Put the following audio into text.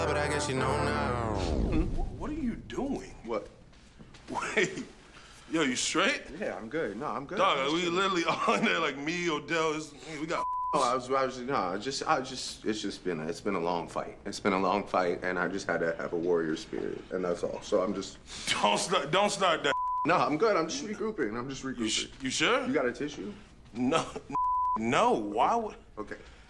But I guess you know now. What are you doing? What? Wait. Yo, you straight? Yeah, I'm good. No, I'm good. Dog, we literally on there like me, Odell. We got. Oh, it's been a long fight. It's been a long fight, and I just had to have a warrior spirit, and that's all. So I'm just. Don't start that. No, I'm good. I'm just regrouping. You sure? You got a tissue? No. Why would? Okay.